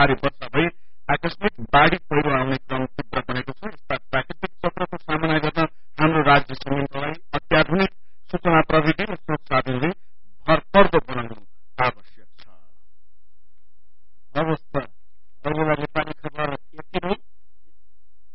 भारी वर्षा भई आकस्मिक बाढ़ी पहिरो आउने क्रम तीव्र बनेको छ। यस्ता प्राकृतिक चक्रको सामना गर्न हाम्रो राज्य संयन्त्रलाई अत्याधुनिक सूचना प्रविधि र स्रोत साधनले भरपर्दो बनाउनु